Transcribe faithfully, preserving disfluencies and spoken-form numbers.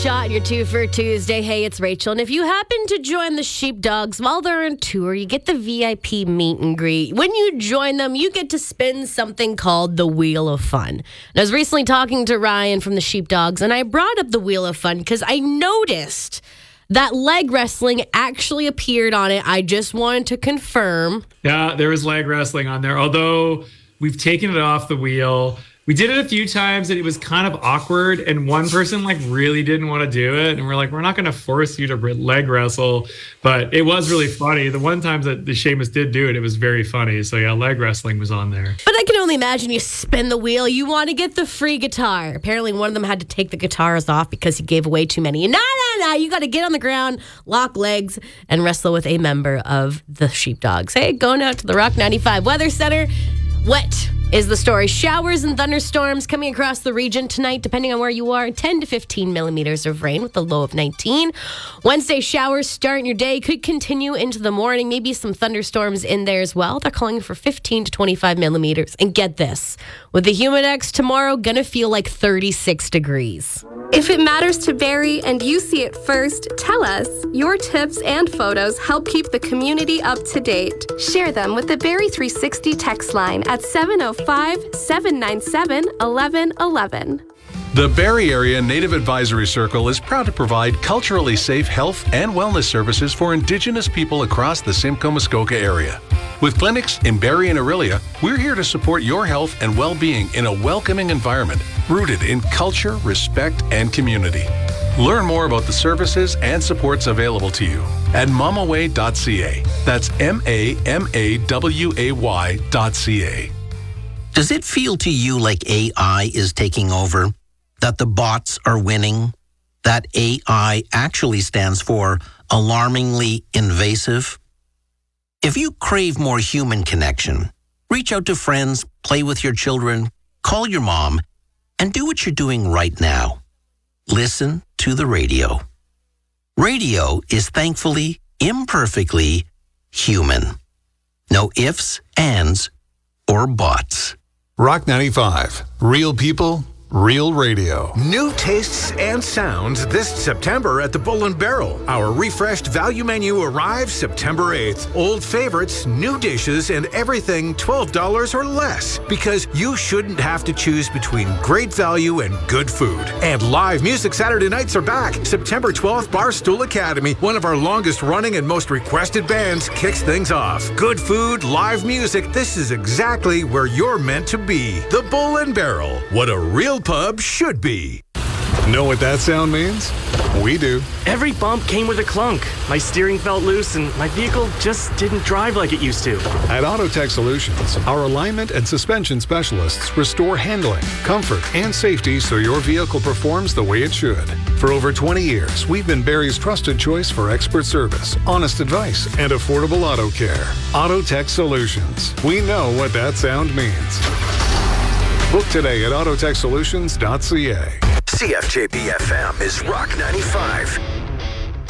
shot in your two for Tuesday. Hey, it's Rachel. And if you happen to join the Sheepdogs while they're on tour, you get the V I P meet and greet. When you join them, you get to spin something called the Wheel of Fun. And I was recently talking to Ryan from the Sheepdogs, and I brought up the Wheel of Fun because I noticed that leg wrestling actually appeared on it. I just wanted to confirm. Yeah, there was leg wrestling on there, although we've taken it off the wheel. We did it a few times and it was kind of awkward, and one person like really didn't want to do it, and we're like, we're not going to force you to leg wrestle, but it was really funny. The one time that the Sheamus did do it, it was very funny. So yeah, leg wrestling was on there. But I can only imagine you spin the wheel, you want to get the free guitar. Apparently one of them had to take the guitars off because he gave away too many. No, no, no, you got to get on the ground, lock legs, and wrestle with a member of the Sheepdogs. Hey, going out to the Rock ninety-five Weather Center. Wet is the story. Showers and thunderstorms coming across the region tonight, depending on where you are. ten to fifteen millimeters of rain with a low of nineteen. Wednesday, showers starting your day. Could continue into the morning. Maybe some thunderstorms in there as well. They're calling for fifteen to twenty-five millimeters. And get this, with the Humidex tomorrow, gonna feel like thirty-six degrees. If it matters to Barrie and you see it first, tell us. Your tips and photos help keep the community up to date. Share them with the Barrie three sixty text line at seven oh five, seven nine seven, one one one one. The Barrie Area Native Advisory Circle is proud to provide culturally safe health and wellness services for Indigenous people across the Simcoe-Muskoka area. With clinics in Barrie and Orillia, we're here to support your health and well-being in a welcoming environment rooted in culture, respect, and community. Learn more about the services and supports available to you at mamaway dot c a. That's M A M A W A Y dot C A. Does it feel to you like A I is taking over? That the bots are winning? That A I actually stands for alarmingly invasive? If you crave more human connection, reach out to friends, play with your children, call your mom, and do what you're doing right now. Listen to the radio. Radio is thankfully, imperfectly human. No ifs, ands, or buts. Rock ninety-five. Real people, real radio. New tastes and sounds this September at the Bull and Barrel. Our refreshed value menu arrives September eighth. Old favorites, new dishes, and everything twelve dollars or less. Because you shouldn't have to choose between great value and good food. And live music Saturday nights are back. September twelfth, Barstool Academy, one of our longest running and most requested bands, kicks things off. Good food, live music. This is exactly where you're meant to be. The Bull and Barrel. What a real pub should be. Know what that sound means? We do. Every bump came with a clunk. My steering felt loose and my vehicle just didn't drive like it used to. At AutoTech Solutions, our alignment and suspension specialists restore handling, comfort, and safety so your vehicle performs the way it should. For over twenty years, we've been Barrie's trusted choice for expert service, honest advice, and affordable auto care. AutoTech Solutions. We know what that sound means. Book today at autotech solutions dot c a. C F J B F M is Rock ninety-five.